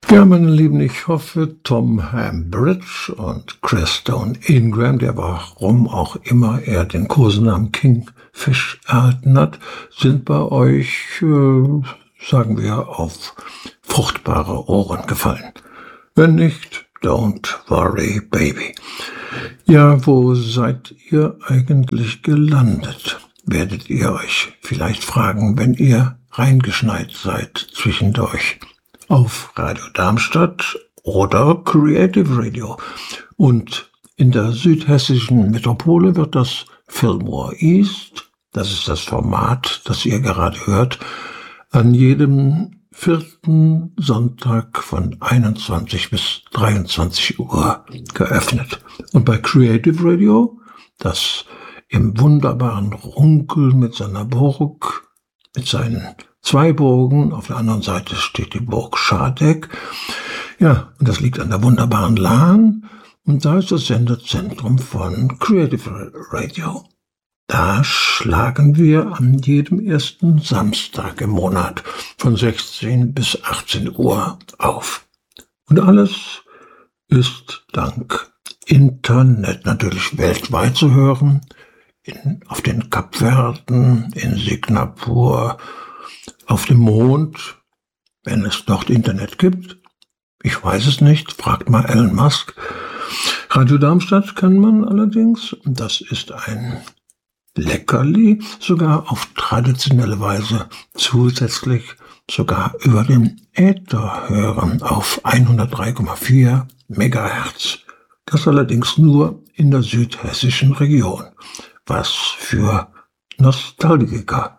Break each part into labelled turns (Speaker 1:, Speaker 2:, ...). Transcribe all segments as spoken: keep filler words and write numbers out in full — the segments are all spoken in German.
Speaker 1: Ja, meine Lieben, ich hoffe, Tom Hambridge und Chris Stone Ingram, der warum auch immer er den Kosenamen Kingfish erhalten hat, sind bei euch, äh, sagen wir, auf fruchtbare Ohren gefallen. Wenn nicht, don't worry, baby. Ja, wo seid ihr eigentlich gelandet? Werdet ihr euch vielleicht fragen, wenn ihr reingeschneit seid zwischendurch. Auf Radio Darmstadt oder Creative Radio. Und in der südhessischen Metropole wird das Fillmore East, das ist das Format, das ihr gerade hört, an jedem vierten Sonntag von einundzwanzig bis dreiundzwanzig Uhr geöffnet. Und bei Creative Radio, das im wunderbaren Runkel mit seiner Burg, mit seinen zwei Burgen, auf der anderen Seite steht die Burg Schadegg. Ja, und das liegt an der wunderbaren Lahn. Und da ist das Sendezentrum von Creative Radio. Da schlagen wir an jedem ersten Samstag im Monat von sechzehn bis achtzehn Uhr auf. Und alles ist dank Internet natürlich weltweit zu hören. In, auf den Kapverden, in Singapur, auf dem Mond, wenn es dort Internet gibt. Ich weiß es nicht, fragt mal Elon Musk. Radio Darmstadt kann man allerdings, das ist ein Leckerli, sogar auf traditionelle Weise zusätzlich sogar über den Äther hören auf hundertdrei Komma vier Megahertz. Das allerdings nur in der südhessischen Region. Was für Nostalgiker.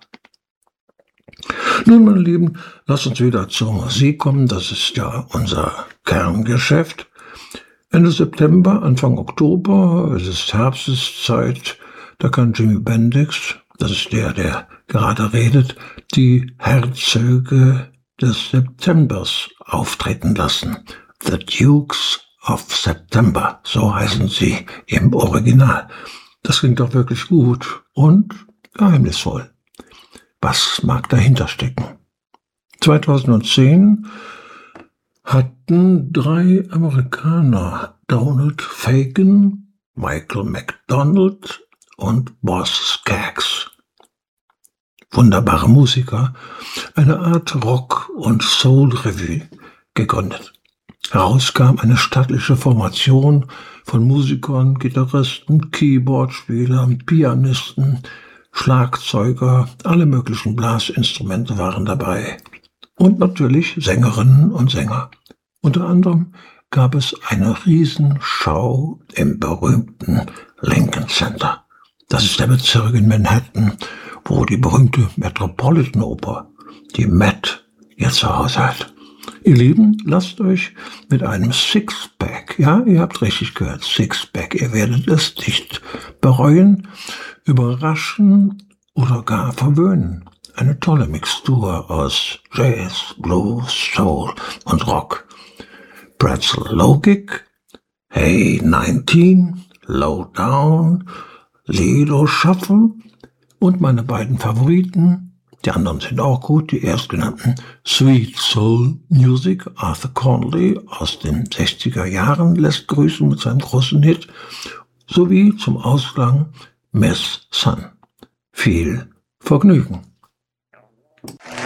Speaker 1: Nun, meine Lieben, lasst uns wieder zur Musik kommen. Das ist ja unser Kerngeschäft. Ende September, Anfang Oktober, es ist Herbsteszeit, da kann Jimi Bendix, das ist der, der gerade redet, die Herzöge des Septembers auftreten lassen. The Dukes of September, so heißen sie im Original. Das klingt doch wirklich gut und geheimnisvoll. Was mag dahinter stecken? zweitausendzehn hatten drei Amerikaner, Donald Fagen, Michael McDonald und Boz Scaggs, wunderbare Musiker, eine Art Rock- und Soul-Revue gegründet. Heraus kam eine stattliche Formation von Musikern, Gitarristen, Keyboardspielern, Pianisten, Schlagzeuger, alle möglichen Blasinstrumente waren dabei. Und natürlich Sängerinnen und Sänger. Unter anderem gab es eine Riesenschau im berühmten Lincoln Center. Das ist der Bezirk in Manhattan, wo die berühmte Metropolitan Oper, die Met, ihr Zuhause hat. Ihr Lieben, lasst euch mit einem Sixpack, ja, ihr habt richtig gehört, Sixpack, ihr werdet es nicht bereuen, überraschen oder gar verwöhnen. Eine tolle Mixtur aus Jazz, Blues, Soul und Rock. Pretzel Logik, Hey neunzehn, Low Down, Lido Shuffle und meine beiden Favoriten. Die anderen sind auch gut, die erstgenannten Sweet Soul Music, Arthur Conley aus den sechziger Jahren lässt grüßen mit seinem großen Hit, sowie zum Ausklang Miss Sun. Viel Vergnügen.